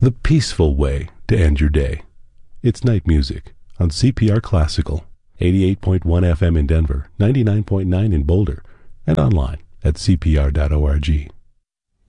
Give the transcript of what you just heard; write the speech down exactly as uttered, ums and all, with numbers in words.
the peaceful way to end your day. It's Night Music on C P R Classical, eighty-eight point one F M in Denver, ninety-nine point nine in Boulder, and online at c p r dot org.